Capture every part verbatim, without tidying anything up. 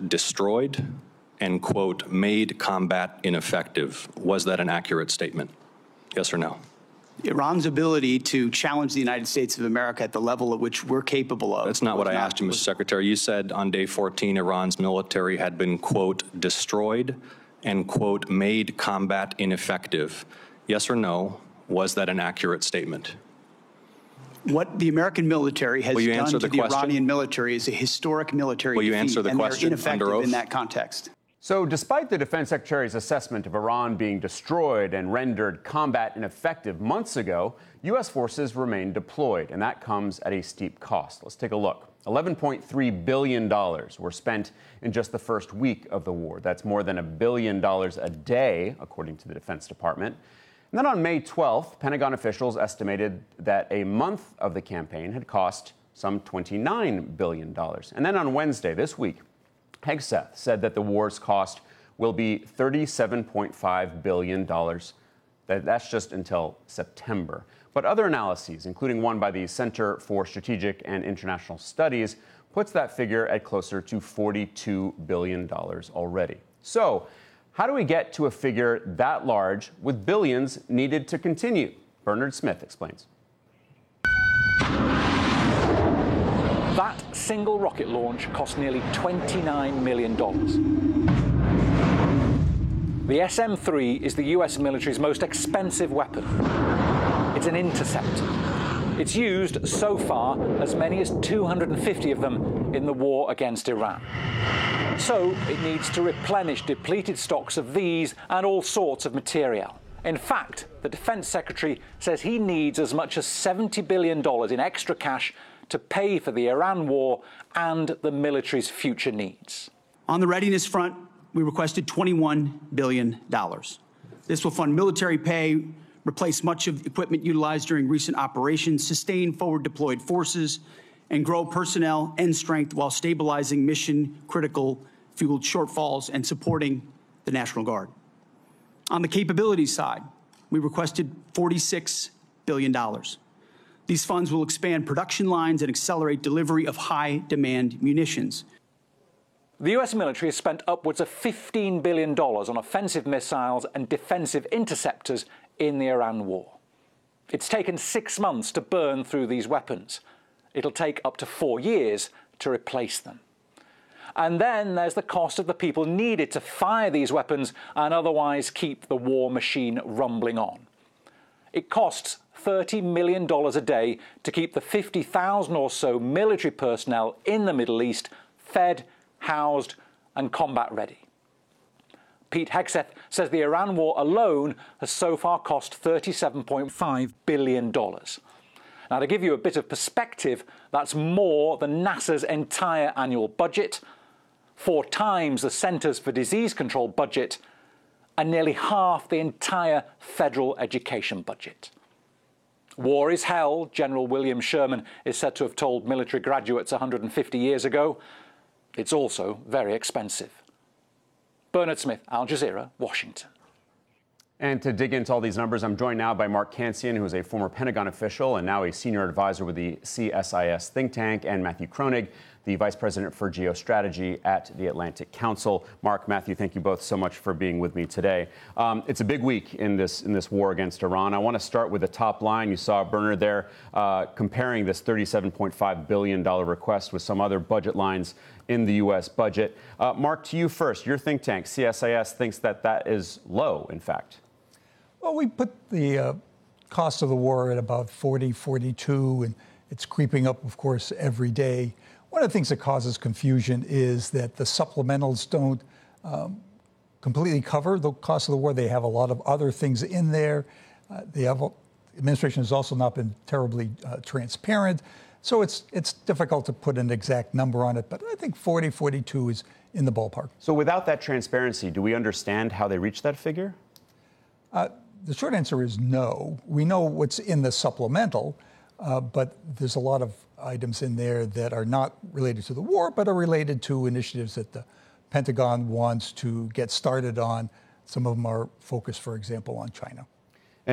destroyed and, quote, made combat ineffective. Was that an accurate statement? Yes or no? Iran's ability to challenge the United States of America at the level at which we're capable of. That's not what I not, asked you, Mister Secretary. You said on day fourteen, Iran's military had been, quote, destroyed and, quote, made combat ineffective. Yes or no? Was that an accurate statement? What the American military has done to the, the Iranian military is a historic military Will you defeat, answer the and question they're ineffective under oath? in that context. So despite the defense secretary's assessment of Iran being destroyed and rendered combat ineffective months ago, U S forces remain deployed, and that comes at a steep cost. Let's take a look. eleven point three billion dollars were spent in just the first week of the war. That's more than a billion dollars a day, according to the Defense Department. And then on May twelfth, Pentagon officials estimated that a month of the campaign had cost some twenty-nine billion dollars. And then on Wednesday this week, Hegseth said that the war's cost will be thirty-seven point five billion dollars. That's just until September. But other analyses, including one by the Center for Strategic and International Studies, puts that figure at closer to forty-two billion dollars already. So, how do we get to a figure that large with billions needed to continue? Bernard Smith explains. That single rocket launch cost nearly twenty-nine million dollars. The S M three is the U S military's most expensive weapon. It's an interceptor. It's used so far as many as two hundred fifty of them in the war against Iran. So it needs to replenish depleted stocks of these and all sorts of material. In fact, the Defense Secretary says he needs as much as seventy billion dollars in extra cash to pay for the Iran war and the military's future needs. On the readiness front, we requested twenty-one billion dollars. This will fund military pay, replace much of the equipment utilized during recent operations, sustain forward-deployed forces, and grow personnel and strength while stabilizing mission-critical fueled shortfalls and supporting the National Guard. On the capabilities side, we requested forty-six billion dollars. These funds will expand production lines and accelerate delivery of high-demand munitions. The U S military has spent upwards of fifteen billion dollars on offensive missiles and defensive interceptors in the Iran war. It's taken six months to burn through these weapons. It'll take up to four years to replace them. And then there's the cost of the people needed to fire these weapons and otherwise keep the war machine rumbling on. It costs thirty million dollars a day to keep the fifty thousand or so military personnel in the Middle East fed, housed, and combat ready. Pete Hegseth says the Iran war alone has so far cost thirty-seven point five billion dollars. Now, to give you a bit of perspective, that's more than NASA's entire annual budget, four times the Centers for Disease Control budget, and nearly half the entire federal education budget. War is hell, General William Sherman is said to have told military graduates one hundred fifty years ago. It's also very expensive. Bernard Smith, Al Jazeera, Washington. And to dig into all these numbers, I'm joined now by Mark Cancian, who is a former Pentagon official and now a senior advisor with the C S I S think tank, and Matthew Kronig, the vice president for geostrategy at the Atlantic Council. Mark, Matthew, thank you both so much for being with me today. Um, it's a big week in this in this war against Iran. I want to start with the top line. You saw Bernard there uh, comparing this thirty-seven point five billion dollars request with some other budget lines in the U S budget. Uh, Mark, to you first. Your think tank, C S I S, thinks that that is low, in fact. Well, we put the uh, cost of the war at about forty, forty-two, and it's creeping up, of course, every day. One of the things that causes confusion is that the supplementals don't um, completely cover the cost of the war. They have a lot of other things in there. Uh, they have, the administration has also not been terribly uh, transparent. So it's it's difficult to put an exact number on it, but I think forty, forty-two is in the ballpark. So without that transparency, do we understand how they reached that figure? Uh, the short answer is no. We know what's in the supplemental, uh, but there's a lot of items in there that are not related to the war, but are related to initiatives that the Pentagon wants to get started on. Some of them are focused, for example, on China. And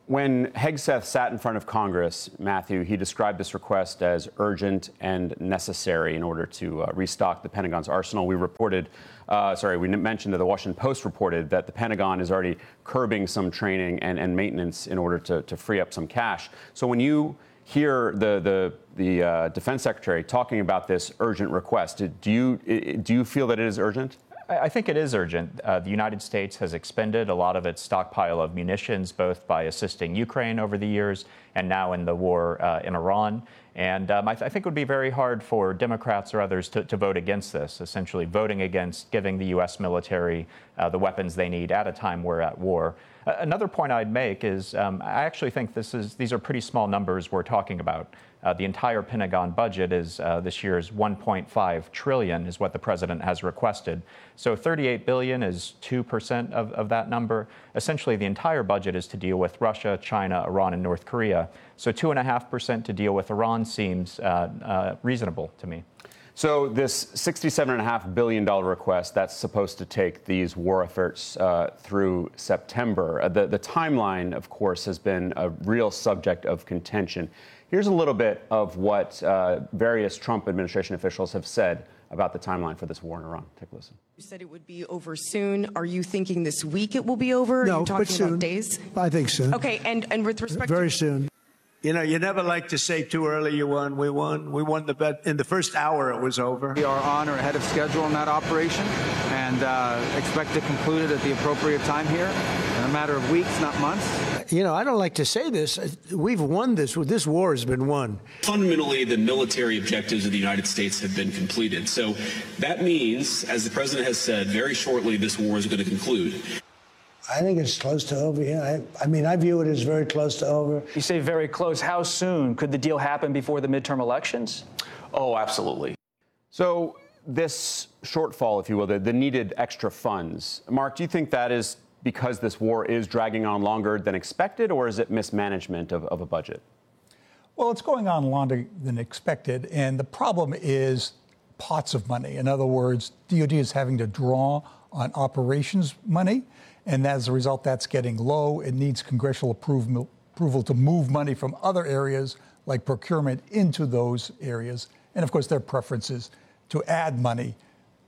When Hegseth sat in front of Congress, Matthew, he described this request as urgent and necessary in order to uh, restock the Pentagon's arsenal. We reported, uh, sorry, we mentioned that the Washington Post reported that the Pentagon is already curbing some training and, and maintenance in order to, to free up some cash. So when you hear the the, the uh, Defense Secretary talking about this urgent request, do you do you feel that it is urgent? I think it is urgent. Uh, the United States has expended a lot of its stockpile of munitions, both by assisting Ukraine over the years and now in the war uh, in Iran. And um, I, th- I think it would be very hard for Democrats or others to, to vote against this, essentially voting against giving the U S military uh, the weapons they need at a time we're at war. Uh, another point I'd make is um, I actually think this is these are pretty small numbers we're talking about. Uh, the entire Pentagon budget is uh, this year's one point five trillion dollars is what the president has requested. So thirty-eight billion dollars is two percent of, of that number. Essentially, the entire budget is to deal with Russia, China, Iran, and North Korea. So two point five percent to deal with Iran seems uh, uh, reasonable to me. So this sixty-seven point five billion dollars request, that's supposed to take these war efforts uh, through September. Uh, the, the timeline, of course, has been a real subject of contention. Here's a little bit of what uh, various Trump administration officials have said about the timeline for this war in Iran. Take a listen. You said it would be over soon. Are you thinking this week it will be over? No, Are you talking but soon. about days? I think soon. Okay, and, and with respect Very to soon. You know, you never like to say too early you won. We won. We won the bet. In the first hour, it was over. We are on or ahead of schedule in that operation and uh, expect to conclude it at the appropriate time here in a matter of weeks, not months. You know, I don't like to say this. We've won this. This war has been won. Fundamentally, the military objectives of the United States have been completed. So that means, as the president has said, very shortly this war is going to conclude. I think it's close to over. Yeah, I, I mean, I view it as very close to over. You say very close. How soon? Could the deal happen before the midterm elections? Oh, absolutely. So this shortfall, if you will, the, the needed extra funds, Mark, do you think that is because this war is dragging on longer than expected, or is it mismanagement of, of a budget? Well, it's going on longer than expected, and the problem is pots of money. In other words, D O D is having to draw on operations money, and as a result, that's getting low. It needs congressional approval, approval to move money from other areas like procurement into those areas. And of course, their preference is to add money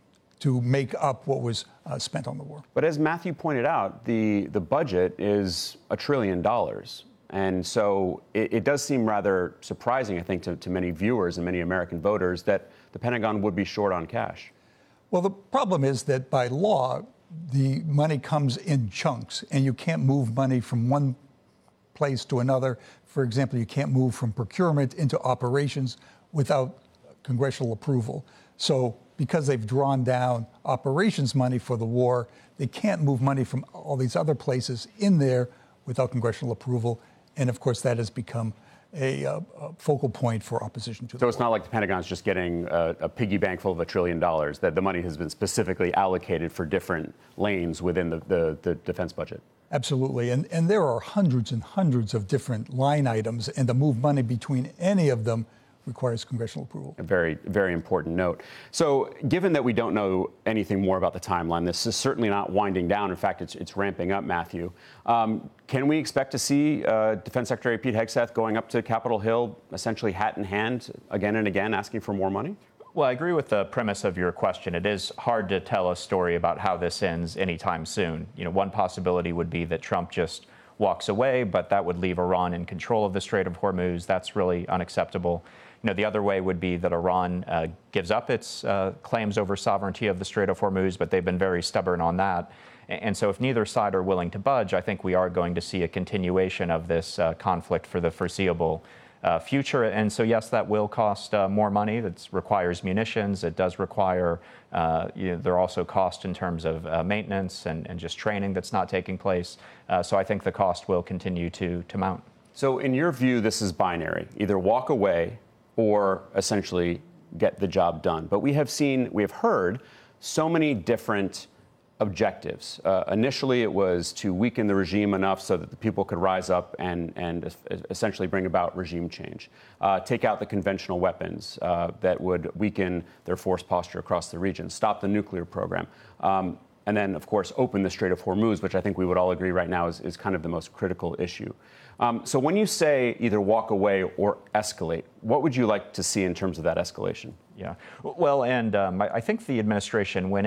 to make up what was uh, spent on the war. But as Matthew pointed out, the, the budget is a trillion dollars. And so it, it does seem rather surprising, I think, to, to many viewers and many American voters that the Pentagon would be short on cash. Well, the problem is that by law, the money comes in chunks, and you can't move money from one place to another. For example, you can't move from procurement into operations without congressional approval. So because they've drawn down operations money for the war, they can't move money from all these other places in there without congressional approval. And of course, that has become a, uh, a focal point for opposition to the So war. it's not like the Pentagon's just getting a, a piggy bank full of a trillion dollars, that the money has been specifically allocated for different lanes within the, the, the defense budget. Absolutely. And, and there are hundreds and hundreds of different line items, and to move money between any of them requires congressional approval. A very, very important note. So given that we don't know anything more about the timeline, this is certainly not winding down. In fact, it's, it's ramping up, Matthew. Um, can we expect to see uh, Defense Secretary Pete Hegseth going up to Capitol Hill, essentially hat in hand, again and again, asking for more money? Well, I agree with the premise of your question. It is hard to tell a story about how this ends anytime soon. You know, one possibility would be that Trump just walks away, but that would leave Iran in control of the Strait of Hormuz. That's really unacceptable. You know, the other way would be that Iran uh, gives up its uh, claims over sovereignty of the Strait of Hormuz, but they've been very stubborn on that. And so if neither side are willing to budge, I think we are going to see a continuation of this uh, conflict for the foreseeable uh, future. And so, yes, that will cost uh, more money. That requires munitions. It does require, uh, you know, there are also costs in terms of uh, maintenance and, and just training that's not taking place. Uh, so I think the cost will continue to, to mount. So in your view, this is binary. Either walk away or essentially get the job done. But we have seen, we have heard so many different objectives. Uh, initially, it was to weaken the regime enough so that the people could rise up and, and essentially bring about regime change. Uh, take out the conventional weapons uh, that would weaken their force posture across the region. Stop the nuclear program. Um, and then, of course, open the Strait of Hormuz, which I think we would all agree right now is, is kind of the most critical issue. Um, so when you say either walk away or escalate, what would you like to see in terms of that escalation? Yeah. Well, and um, I, I think the administration went